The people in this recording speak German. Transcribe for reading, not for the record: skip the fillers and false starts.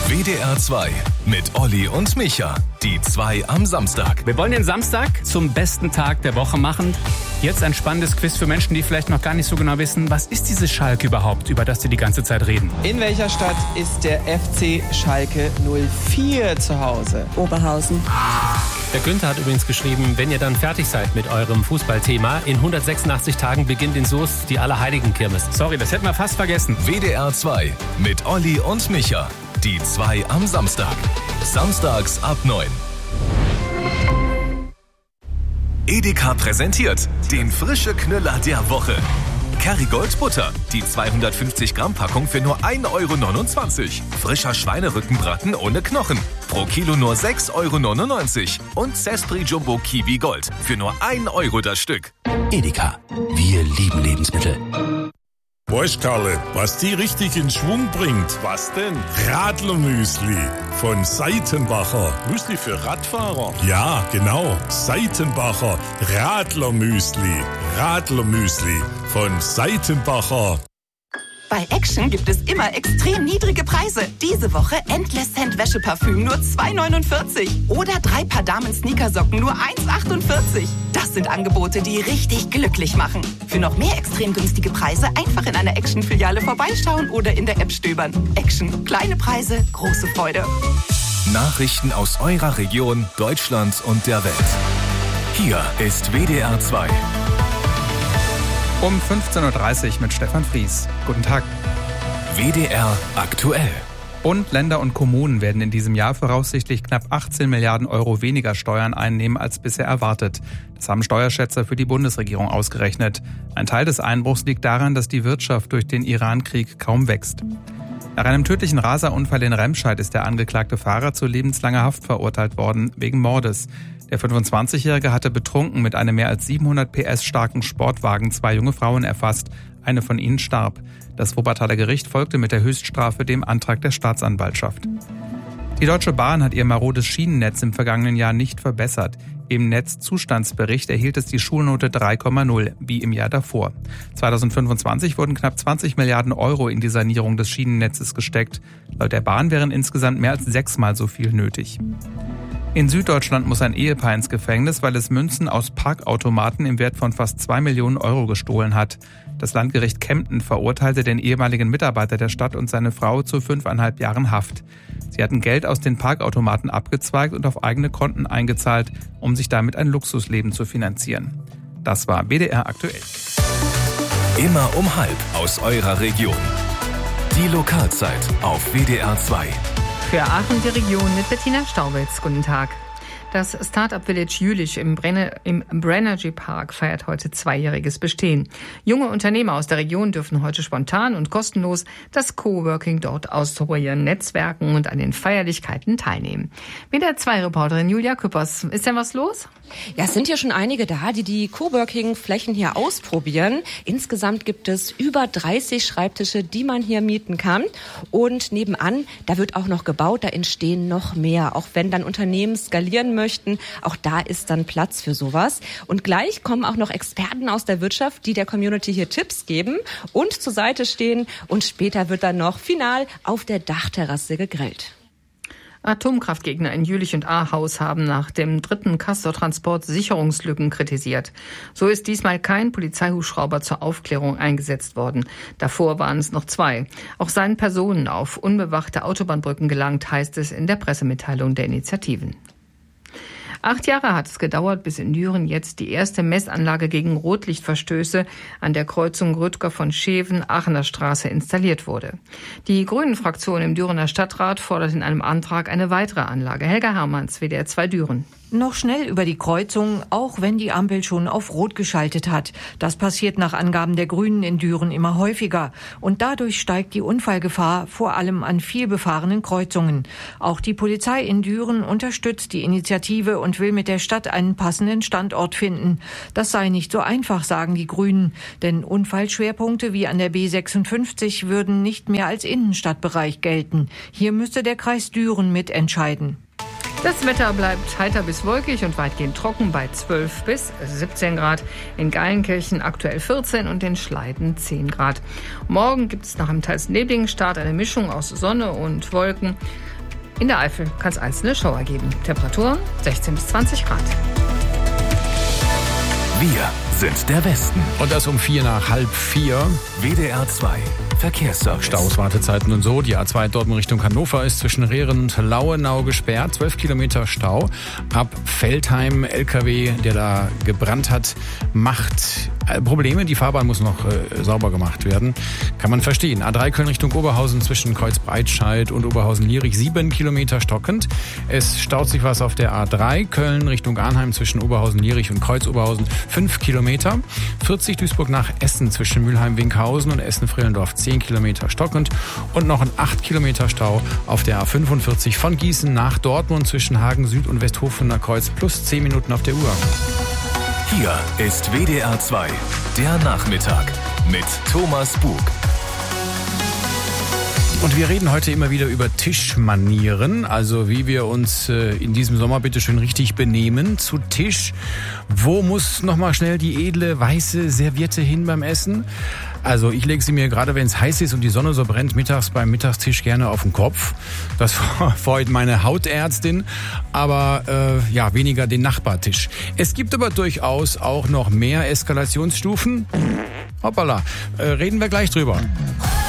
WDR 2 mit Olli und Micha. Die 2 am Samstag. Wir wollen den Samstag zum besten Tag der Woche machen. Jetzt ein spannendes Quiz für Menschen, die vielleicht noch gar nicht so genau wissen, was ist dieses Schalke überhaupt, über das die ganze Zeit reden. In welcher Stadt ist der FC Schalke 04 zu Hause? Oberhausen. Der Günther hat übrigens geschrieben, wenn ihr dann fertig seid mit eurem Fußballthema, in 186 Tagen beginnt in Soest die Allerheiligenkirmes. Sorry, das hätten wir fast vergessen. WDR 2 mit Olli und Micha. Die 2 am Samstag. Samstags ab 9. Edeka präsentiert den frische Knüller der Woche. Kerrygold Butter, die 250 Gramm Packung für nur 1,29 €. Frischer Schweinerückenbraten ohne Knochen, pro Kilo nur 6,99 €. Und Zespri Jumbo Kiwi Gold für nur 1 € das Stück. Edeka, wir lieben Lebensmittel. Weißt Karle, was die richtig in Schwung bringt? Was denn? Radlermüsli von Seitenbacher. Müsli für Radfahrer? Ja, genau. Seitenbacher Radlermüsli. Radlermüsli von Seitenbacher. Bei Action gibt es immer extrem niedrige Preise. Diese Woche Endless Scent Wäscheparfüm nur 2,49 € oder 3 Paar Damen-Sneakersocken nur 1,48 €. Das sind Angebote, die richtig glücklich machen. Für noch mehr extrem günstige Preise einfach in einer Action-Filiale vorbeischauen oder in der App stöbern. Action. Kleine Preise, große Freude. Nachrichten aus eurer Region, Deutschland und der Welt. Hier ist WDR 2. Um 15:30 Uhr mit Stefan Fries. Guten Tag. WDR aktuell. Bund, Länder und Kommunen werden in diesem Jahr voraussichtlich knapp 18 Milliarden € weniger Steuern einnehmen als bisher erwartet. Das haben Steuerschätzer für die Bundesregierung ausgerechnet. Ein Teil des Einbruchs liegt daran, dass die Wirtschaft durch den Iran-Krieg kaum wächst. Nach einem tödlichen Raserunfall in Remscheid ist der angeklagte Fahrer zu lebenslanger Haft verurteilt worden, wegen Mordes. Der 25-Jährige hatte betrunken mit einem mehr als 700 PS starken Sportwagen 2 junge Frauen erfasst. Eine von ihnen starb. Das Wuppertaler Gericht folgte mit der Höchststrafe dem Antrag der Staatsanwaltschaft. Die Deutsche Bahn hat ihr marodes Schienennetz im vergangenen Jahr nicht verbessert. Im Netzzustandsbericht erhielt es die Schulnote 3,0, wie im Jahr davor. 2025 wurden knapp 20 Milliarden € in die Sanierung des Schienennetzes gesteckt. Laut der Bahn wären insgesamt mehr als 6-mal so viel nötig. In Süddeutschland muss ein Ehepaar ins Gefängnis, weil es Münzen aus Parkautomaten im Wert von fast 2 Millionen € gestohlen hat. Das Landgericht Kempten verurteilte den ehemaligen Mitarbeiter der Stadt und seine Frau zu 5,5 Jahren Haft. Sie hatten Geld aus den Parkautomaten abgezweigt und auf eigene Konten eingezahlt, um sich damit ein Luxusleben zu finanzieren. Das war WDR aktuell. Immer um 12 aus eurer Region. Die Lokalzeit auf WDR 2. Für Aachen die Region mit Bettina Staubitz. Guten Tag. Das Start-up Village Jülich im Brennergy Park feiert heute 2-jähriges Bestehen. Junge Unternehmer aus der Region dürfen heute spontan und kostenlos das Coworking dort ausprobieren, netzwerken und an den Feierlichkeiten teilnehmen. WDR 2-Reporterin Julia Küppers. Ist denn was los? Ja, es sind ja schon einige da, die Coworking-Flächen hier ausprobieren. Insgesamt gibt es über 30 Schreibtische, die man hier mieten kann. Und nebenan, da wird auch noch gebaut, da entstehen noch mehr. Auch wenn dann Unternehmen skalieren möchten, auch da ist dann Platz für sowas. Und gleich kommen auch noch Experten aus der Wirtschaft, die der Community hier Tipps geben und zur Seite stehen. Und später wird dann noch final auf der Dachterrasse gegrillt. Atomkraftgegner in Jülich und Ahaus haben nach dem 3. Castor-Transport Sicherungslücken kritisiert. So ist diesmal kein Polizeihubschrauber zur Aufklärung eingesetzt worden. Davor waren es noch 2. Auch seien Personen auf unbewachte Autobahnbrücken gelangt, heißt es in der Pressemitteilung der Initiativen. 8 Jahre hat es gedauert, bis in Düren jetzt die erste Messanlage gegen Rotlichtverstöße an der Kreuzung Rüdger von Scheven, Aachener Straße installiert wurde. Die Grünen-Fraktion im Dürener Stadtrat fordert in einem Antrag eine weitere Anlage. Helga Hermanns, WDR 2 Düren. Noch schnell über die Kreuzung, auch wenn die Ampel schon auf Rot geschaltet hat. Das passiert nach Angaben der Grünen in Düren immer häufiger. Und dadurch steigt die Unfallgefahr, vor allem an viel befahrenen Kreuzungen. Auch die Polizei in Düren unterstützt die Initiative und will mit der Stadt einen passenden Standort finden. Das sei nicht so einfach, sagen die Grünen. Denn Unfallschwerpunkte wie an der B56 würden nicht mehr als Innenstadtbereich gelten. Hier müsste der Kreis Düren mitentscheiden. Das Wetter bleibt heiter bis wolkig und weitgehend trocken bei 12 bis 17 Grad. In Geilenkirchen aktuell 14 und in Schleiden 10 Grad. Morgen gibt es nach einem teils nebligen Start eine Mischung aus Sonne und Wolken. In der Eifel kann es einzelne Schauer geben. Temperaturen 16 bis 20 Grad. Wir sind der Westen. Und das um 3:45. WDR 2 Verkehrsservice. Staus, Wartezeiten und so. Die A2 Dortmund Richtung Hannover ist zwischen Rehren und Lauenau gesperrt. 12 Kilometer Stau. Ab Veltheim, LKW, der da gebrannt hat, macht Probleme. Die Fahrbahn muss noch sauber gemacht werden. Kann man verstehen. A3 Köln Richtung Oberhausen zwischen Kreuzbreitscheid und Oberhausen-Lierich 7 Kilometer stockend. Es staut sich was auf der A3 Köln Richtung Arnheim zwischen Oberhausen-Lierich und Kreuz-Oberhausen 5 Kilometer. 40 Duisburg nach Essen zwischen Mülheim-Winkhausen und Essen-Frehlendorf 10 Kilometer stockend. Und noch ein 8 Kilometer Stau auf der A45 von Gießen nach Dortmund zwischen Hagen Süd und Westhofener Kreuz plus 10 Minuten auf der Uhr. Hier ist WDR 2, der Nachmittag mit Thomas Bug. Und wir reden heute immer wieder über Tischmanieren, also wie wir uns in diesem Sommer bitte schön richtig benehmen zu Tisch. Wo muss nochmal schnell die edle weiße Serviette hin beim Essen? Also ich lege sie mir, gerade wenn es heiß ist und die Sonne so brennt, mittags beim Mittagstisch gerne auf den Kopf. Das freut meine Hautärztin, aber weniger den Nachbartisch. Es gibt aber durchaus auch noch mehr Eskalationsstufen. Hoppala, reden wir gleich drüber.